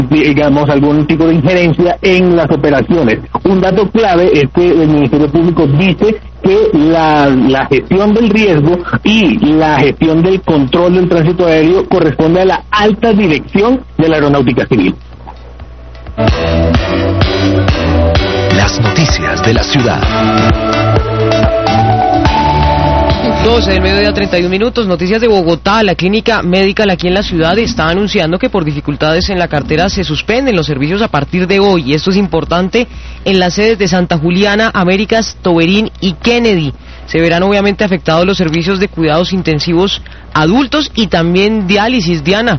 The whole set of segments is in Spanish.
digamos, algún tipo de injerencia en las operaciones. Un dato clave es que el Ministerio Público dice que la gestión del riesgo y la gestión del control del tránsito aéreo corresponde a la alta dirección de la Aeronáutica Civil. Las noticias de la ciudad. 12 del mediodía, 31 minutos. Noticias de Bogotá. La clínica médica aquí en la ciudad está anunciando que por dificultades en la cartera se suspenden los servicios a partir de hoy. Y esto es importante en las sedes de Santa Juliana, Américas, Toberín y Kennedy. Se verán obviamente afectados los servicios de cuidados intensivos adultos y también diálisis. Diana.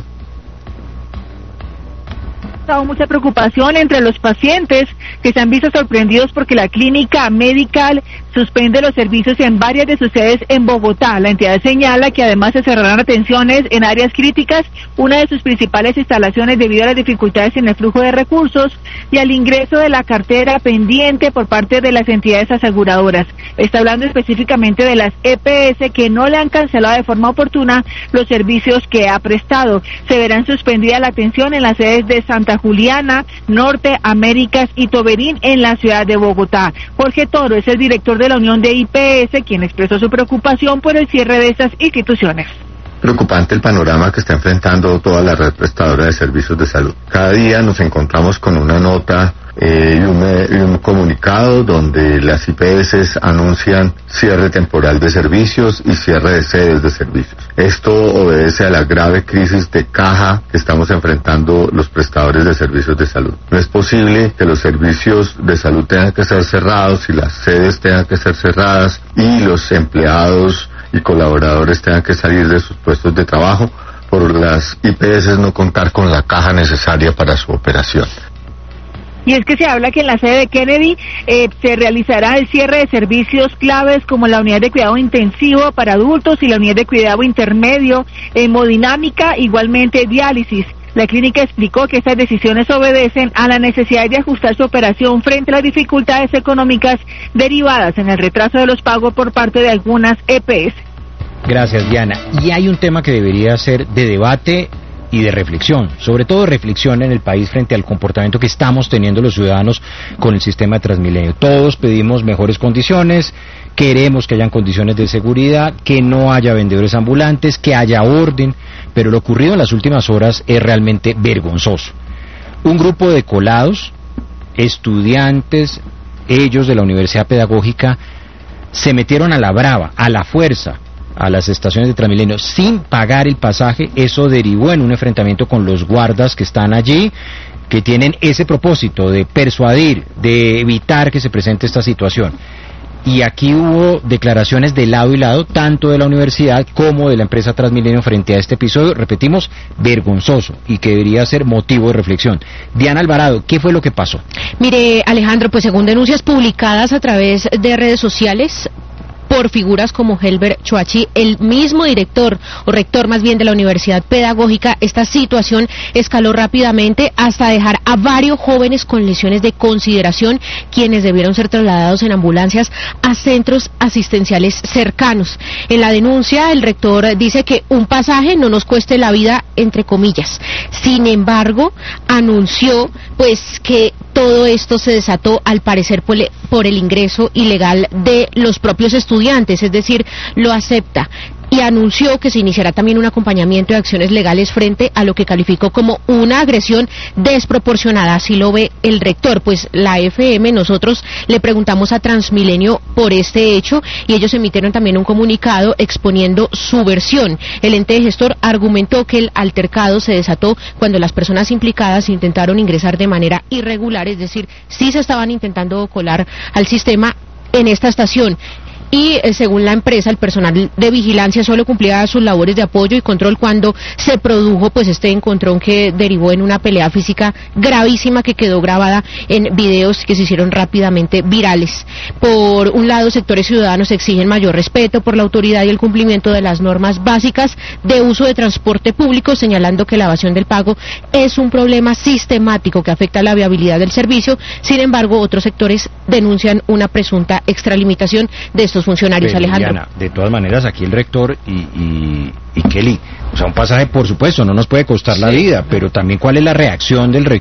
Mucha preocupación entre los pacientes que se han visto sorprendidos porque la clínica medical suspende los servicios en varias de sus sedes en Bogotá. La entidad señala que además se cerrarán atenciones en áreas críticas, una de sus principales instalaciones debido a las dificultades en el flujo de recursos y al ingreso de la cartera pendiente por parte de las entidades aseguradoras. Está hablando específicamente de las EPS que no le han cancelado de forma oportuna los servicios que ha prestado. Se verán suspendida la atención en las sedes de Santa Juliana, Norte, Américas y Toberín en la ciudad de Bogotá. Jorge Toro es el director de la Unión de IPS, quien expresó su preocupación por el cierre de estas instituciones. Preocupante el panorama que está enfrentando toda la red prestadora de servicios de salud. Cada día nos encontramos con una nota y un comunicado donde las IPS anuncian cierre temporal de servicios y cierre de sedes de servicios. Esto obedece a la grave crisis de caja que estamos enfrentando los prestadores de servicios de salud. No es posible que los servicios de salud tengan que ser cerrados y las sedes tengan que ser cerradas y los empleados y colaboradores tengan que salir de sus puestos de trabajo por las IPS no contar con la caja necesaria para su operación. Y es que se habla que en la sede de Kennedy se realizará el cierre de servicios claves como la unidad de cuidado intensivo para adultos y la unidad de cuidado intermedio, hemodinámica, igualmente diálisis. La clínica explicó que estas decisiones obedecen a la necesidad de ajustar su operación frente a las dificultades económicas derivadas en el retraso de los pagos por parte de algunas EPS. Gracias, Diana. Y hay un tema que debería ser de debate y de reflexión, sobre todo reflexión en el país frente al comportamiento que estamos teniendo los ciudadanos con el sistema de Transmilenio. Todos pedimos mejores condiciones, queremos que hayan condiciones de seguridad, que no haya vendedores ambulantes, que haya orden, pero lo ocurrido en las últimas horas es realmente vergonzoso. Un grupo de colados, estudiantes, ellos de la Universidad Pedagógica, se metieron a la brava, a la fuerza, a las estaciones de Transmilenio sin pagar el pasaje. Eso derivó en un enfrentamiento con los guardas que están allí, que tienen ese propósito de persuadir, de evitar que se presente esta situación. Y aquí hubo declaraciones de lado y lado, tanto de la universidad como de la empresa Transmilenio frente a este episodio, repetimos, vergonzoso y que debería ser motivo de reflexión. Diana Alvarado, ¿qué fue lo que pasó? Mire, Alejandro, pues según denuncias publicadas a través de redes sociales por figuras como Helber Choachi, el mismo director o rector más bien de la Universidad Pedagógica, esta situación escaló rápidamente hasta dejar a varios jóvenes con lesiones de consideración, quienes debieron ser trasladados en ambulancias a centros asistenciales cercanos. En la denuncia, el rector dice que un pasaje no nos cueste la vida, entre comillas. Sin embargo, anunció pues que todo esto se desató al parecer por el ingreso ilegal de los propios estudiantes, es decir, lo acepta. Y anunció que se iniciará también un acompañamiento de acciones legales frente a lo que calificó como una agresión desproporcionada. Así lo ve el rector. Pues la FM, nosotros le preguntamos a Transmilenio por este hecho y ellos emitieron también un comunicado exponiendo su versión. El ente gestor argumentó que el altercado se desató cuando las personas implicadas intentaron ingresar de manera irregular, es decir, sí se estaban intentando colar al sistema en esta estación. Y según la empresa, el personal de vigilancia solo cumplía sus labores de apoyo y control cuando se produjo pues este encontrón que derivó en una pelea física gravísima que quedó grabada en videos que se hicieron rápidamente virales. Por un lado, sectores ciudadanos exigen mayor respeto por la autoridad y el cumplimiento de las normas básicas de uso de transporte público, señalando que la evasión del pago es un problema sistemático que afecta la viabilidad del servicio. Sin embargo, otros sectores denuncian una presunta extralimitación de estos estos funcionarios, Pero, Alejandro. Diana, de todas maneras, aquí el rector y Kelly, o sea, un pasaje, por supuesto, no nos puede costar la vida, pero también cuál es la reacción del rector